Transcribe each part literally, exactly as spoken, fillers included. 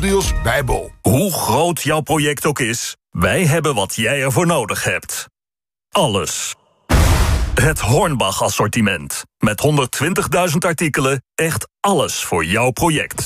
deals bij Bol. Hoe groot jouw project ook is, wij hebben wat jij ervoor nodig hebt. Alles. Het Hornbach-assortiment. Met honderdtwintigduizend artikelen, echt alles voor jouw project.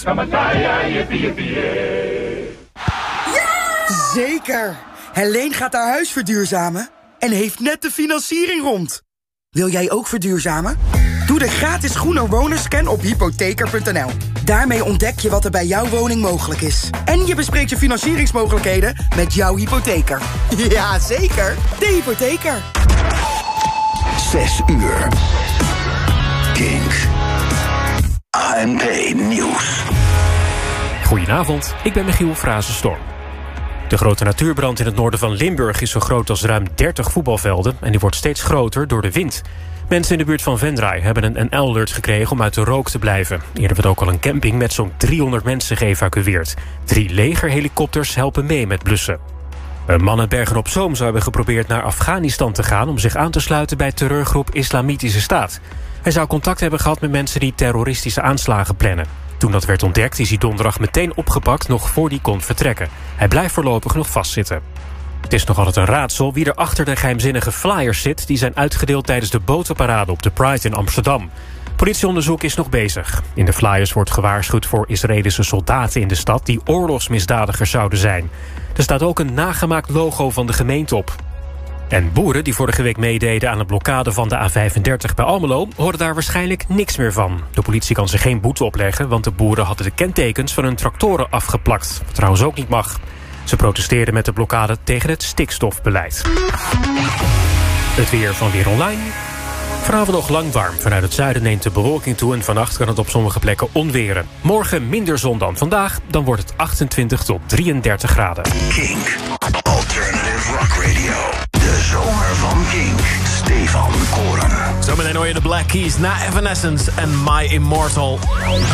Zeker! Helene gaat haar huis verduurzamen en heeft net de financiering rond. Wil jij ook verduurzamen? Doe de gratis Groener Wonerscan op hypotheker punt n l. Daarmee ontdek je wat er bij jouw woning mogelijk is. En je bespreekt je financieringsmogelijkheden met jouw hypotheker. Ja, zeker! De hypotheker. Zes uur. Kink. A N P Nieuws. Goedenavond, ik ben Michiel Frazenstorm. De grote natuurbrand in het noorden van Limburg is zo groot als ruim dertig voetbalvelden en die wordt steeds groter door de wind. Mensen in de buurt van Venray hebben een N L-alert gekregen om uit de rook te blijven. Eerder werd ook al een camping met zo'n driehonderd mensen geëvacueerd. Drie legerhelikopters helpen mee met blussen. Een man uit Bergen-op-Zoom zou hebben geprobeerd naar Afghanistan te gaan om zich aan te sluiten bij terreurgroep Islamitische Staat. Hij zou contact hebben gehad met mensen die terroristische aanslagen plannen. Toen dat werd ontdekt is hij donderdag meteen opgepakt nog voor hij kon vertrekken. Hij blijft voorlopig nog vastzitten. Het is nog altijd een raadsel wie er achter de geheimzinnige flyers zit die zijn uitgedeeld tijdens de botenparade op de Pride in Amsterdam. Politieonderzoek is nog bezig. In de flyers wordt gewaarschuwd voor Israëlische soldaten in de stad die oorlogsmisdadigers zouden zijn. Er staat ook een nagemaakt logo van de gemeente op. En boeren die vorige week meededen aan de blokkade van de A vijfendertig bij Almelo horen daar waarschijnlijk niks meer van. De politie kan ze geen boete opleggen, want de boeren hadden de kentekens van hun tractoren afgeplakt. Wat trouwens ook niet mag. Ze protesteerden met de blokkade tegen het stikstofbeleid. Het weer van Weer Online. Vanavond nog lang warm. Vanuit het zuiden neemt de bewolking toe en vannacht kan het op sommige plekken onweren. Morgen minder zon dan vandaag, dan wordt het achtentwintig tot drieëndertig graden. Kink. Alternative Rock Radio. De zomer van Kink. Stefan Koren. Zometeen hoor je de Black Keys na Evanescence en My Immortal.